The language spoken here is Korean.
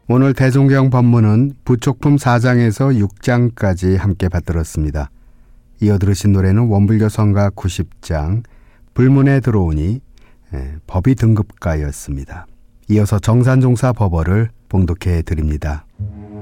오늘 대종경 법문은 부촉품 4장에서 6장까지 함께 받들었습니다. 이어 들으신 노래는 원불교 성가 90장 불문에 들어오니 법이 등급가였습니다. 이어서 정산종사 법어를 봉독해 드립니다.